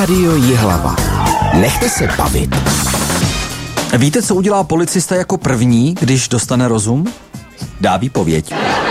Rádio Jihlava. Nechte se bavit. Víte, co udělá policista jako první, když dostane rozum? Dá výpověď.